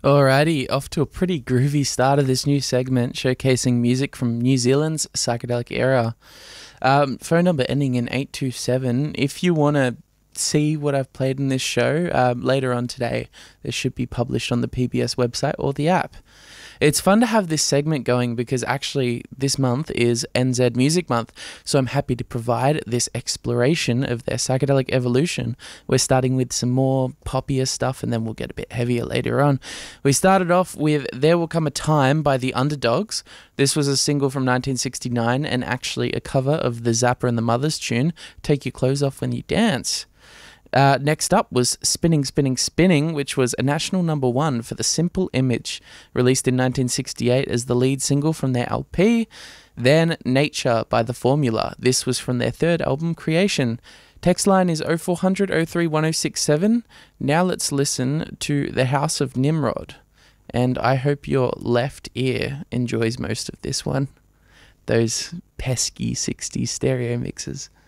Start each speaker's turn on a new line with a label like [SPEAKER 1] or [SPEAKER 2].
[SPEAKER 1] Alrighty, off to a pretty groovy start of this new segment showcasing music from New Zealand's psychedelic era. Phone number ending in 827. If you want to see what I've played in this show later on today, this should be published on the PBS website or the app. It's fun to have this segment going because actually this month is NZ Music Month, so I'm happy to provide this exploration of their psychedelic evolution. We're starting with some more poppier stuff and then we'll get a bit heavier later on. We started off with There Will Come a Time by the Underdogs. This was a single from 1969 and actually a cover of the Zappa and the Mothers tune, Take Your Clothes Off When You Dance. Next up was Spinning, Spinning, Spinning, which was a national number one for The Simple Image, released in 1968 as the lead single from their LP. Then Nature by The Formula. This was from their third album, Creation. Text line is 0400 03 1067. Now let's listen to The House of Nimrod. And I hope your left ear enjoys most of this one. Those pesky 60s stereo mixes.